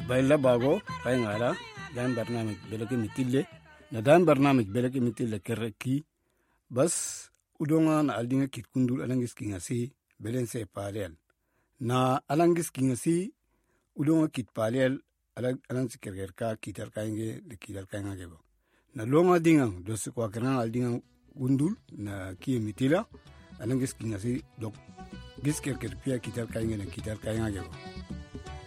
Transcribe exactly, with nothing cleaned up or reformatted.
بايلا باغو باين على دان برنامج بلكي متيلة ندان برنامج بلكي متيلة كركي بس udonga na aldinga kit kundul alangis kingasi belen se palel na alangis kingasi udonga kit palel alang sikergerka kital kainge de kital kainga gebo na longa dinga dos kwa kana aldinga kundul na ki mitila alangis kingasi dok giskerker pia kital kainge na kital kainga gebo